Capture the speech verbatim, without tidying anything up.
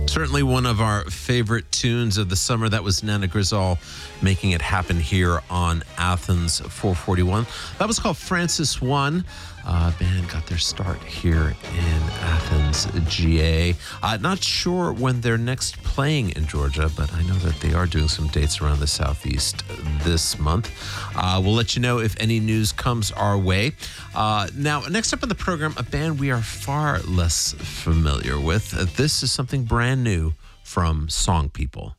Certainly one of our favorite tunes of the summer. That was Nana Grizzle making it happen here on Athens four forty-one. That was called Francis One. Uh, band got their start here in Athens, G A. Uh, not sure when they're next playing in Georgia, but I know that they are doing some dates around the Southeast this month. Uh, we'll let you know if any news comes our way. Uh, now, next up on the program, a band we are far less familiar with. Uh, this is something brand new from Song People.